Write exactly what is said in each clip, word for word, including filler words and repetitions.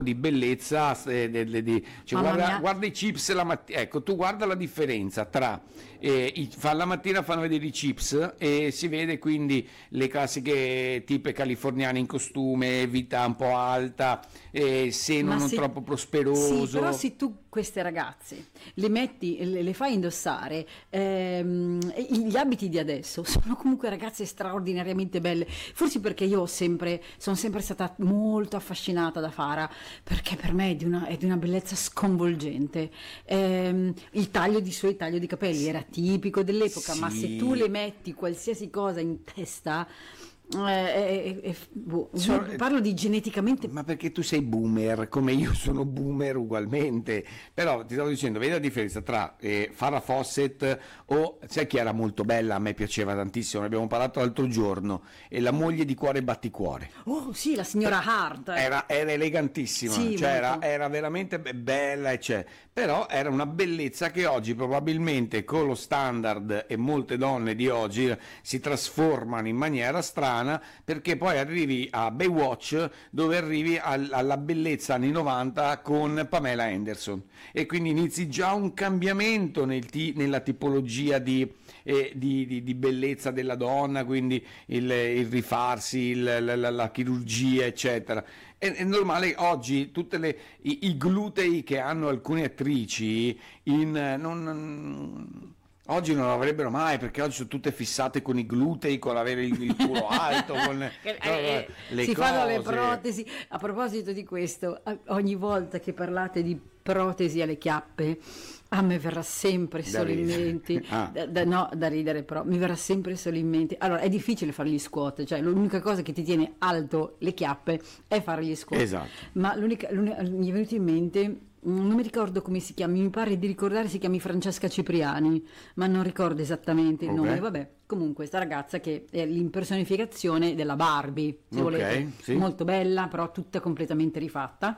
di bellezza, eh, de- de- di- cioè, Mamma guarda, mia. guarda i chips la mattina, ecco, tu guarda la differenza tra eh, i- fa- la mattina fanno vedere i chips e si vede quindi le classiche tipe californiane in costume, vita un po' alta, eh, seno Ma non se- troppo prosperoso. Sì, però se tu queste ragazze le metti, le, le fai indossare, ehm, e gli abiti di adesso sono comunque ragazze straordinariamente belle, forse perché io ho sempre, sono sempre stata molto affascinata da Farah, perché per me è di una, è di una bellezza sconvolgente. Ehm, il taglio di suoi taglio di capelli era tipico dell'epoca, ma se Sì. tu le metti qualsiasi cosa in testa, eh, eh, eh, boh, Sono- parlo di geneticamente. Ma perché tu sei boomer, come io sono boomer ugualmente, però ti stavo dicendo, vedi la differenza tra eh, Farrah Fawcett o, sai chi era molto bella, a me piaceva tantissimo, ne abbiamo parlato l'altro giorno, e la moglie di Cuore Batticuore. Oh sì, la signora Hart. Era, era elegantissima, Sì, cioè era, molto. era veramente be- bella, e c'è. Però era una bellezza che oggi probabilmente con lo standard, e molte donne di oggi si trasformano in maniera strana, perché poi arrivi a Baywatch dove arrivi al- alla bellezza anni novanta con Pamela Anderson, e quindi inizi già un cambiamento nel ti- nella tipologia di, eh, di- di- di bellezza della donna, quindi il, il rifarsi, il- la, la- la chirurgia, eccetera. È, è normale oggi tutti i, i glutei che hanno alcune attrici in, eh, non, non- oggi non lo avrebbero mai, perché oggi sono tutte fissate con i glutei, con avere il, il culo alto, con Eh, con eh, le si cose. fanno le protesi. A proposito di questo, a- ogni volta che parlate di protesi alle chiappe, a me verrà sempre Da solo in ridere. mente, Ah. da- da- no, da ridere però, mi verrà sempre solo in mente. Allora, è difficile fare gli squat, cioè l'unica cosa che ti tiene alto le chiappe è fare gli squat. Esatto. Ma l'unica, l'unica- mi è venuto in mente, mm, non mi ricordo come si chiama, mi pare di ricordare si chiami Francesca Cipriani, ma non ricordo esattamente il Ok. nome, vabbè. Comunque, sta ragazza che è l'impersonificazione della Barbie, se Ok, volete, sì. molto bella, però tutta completamente rifatta.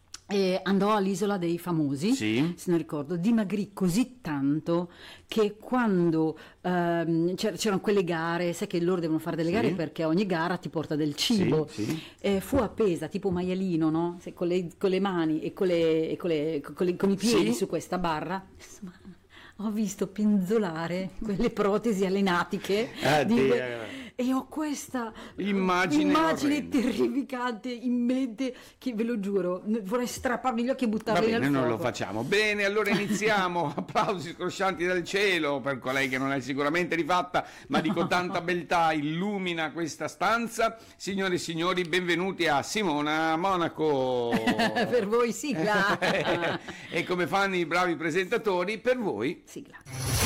E andò all'Isola dei Famosi, Sì. se non ricordo, dimagrì così tanto che quando ehm, c'er- c'erano quelle gare, sai che loro devono fare delle Sì. gare perché ogni gara ti porta del cibo, Sì, sì. eh, fu appesa tipo maialino, no? Se- con, le, con le mani e con, le, e con, le- con le- con i piedi Sì. su questa barra. Insomma, ho visto penzolare quelle protesi alenatiche Ah, di Dio. que- e ho questa Immagine immagine orrenda. terrificante in mente che ve lo giuro, n- vorrei strapparmi gli occhi e Va buttarli bene, nel non fuoco. lo facciamo. Bene, allora iniziamo. Applausi scroscianti dal cielo per colei che non è sicuramente rifatta, ma di con tanta beltà illumina questa stanza. Signore e signori, benvenuti a Simona Monaco. Per voi sigla. E come fanno i bravi presentatori, per voi Sigla.